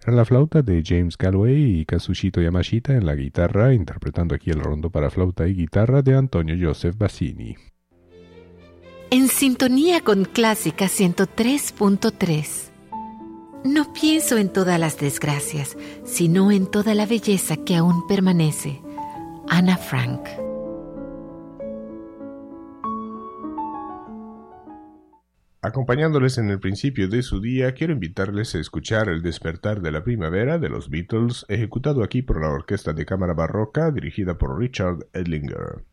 Era la flauta de James Galway y Kazushito Yamashita en la guitarra, interpretando aquí el rondo para flauta y guitarra de Antonio Joseph Bassini. En sintonía con Clásica 103.3. No pienso en todas las desgracias, sino en toda la belleza que aún permanece. Ana Frank. Acompañándoles en el principio de su día, quiero invitarles a escuchar El despertar de la primavera de los Beatles, ejecutado aquí por la Orquesta de Cámara Barroca, dirigida por Richard Edlinger.